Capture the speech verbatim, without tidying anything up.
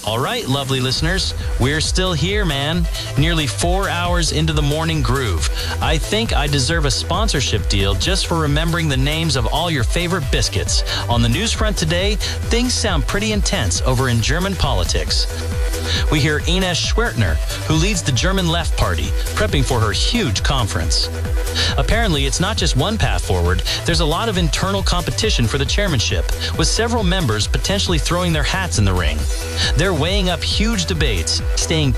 All right, lovely listeners, we're still here, man. Nearly four hours into the morning groove. I think I deserve a sponsorship deal just for remembering the names of all your favorite biscuits. On the news front today, things sound pretty intense over in German politics. We hear Ines Schwertner, who leads the German Left Party, prepping for her huge conference. Apparently, it's not just one path forward. There's a lot of internal competition for the chairmanship, with several members potentially throwing their hats in the ring. They're weighing up huge debates, staying